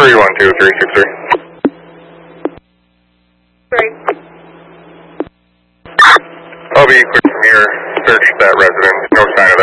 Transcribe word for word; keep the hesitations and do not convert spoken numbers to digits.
three one two three six three. Great. I'll be quick from here. Search that residence. No sign of